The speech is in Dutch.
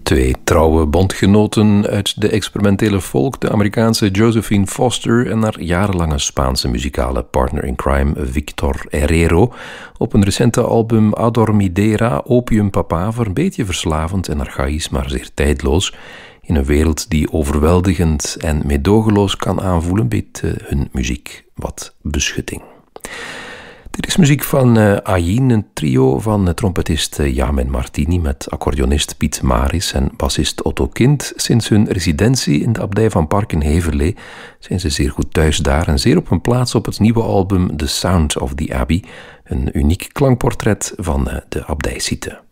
Twee trouwe bondgenoten uit de experimentele folk, de Amerikaanse Josephine Foster en haar jarenlange Spaanse muzikale partner in crime Victor Herrero. Op een recente album Adormidera, Opium Papaver, een beetje verslavend en archaïs, maar zeer tijdloos. In een wereld die overweldigend en meedogenloos kan aanvoelen, biedt hun muziek wat beschutting. Dit is muziek van Ayin, een trio van trompetist Yamen Martini met accordeonist Piet Maris en bassist Otto Kind. Sinds hun residentie in de abdij van Park in Heverlee zijn ze zeer goed thuis daar en zeer op hun plaats op het nieuwe album The Sound of the Abbey, een uniek klankportret van de abdijsite.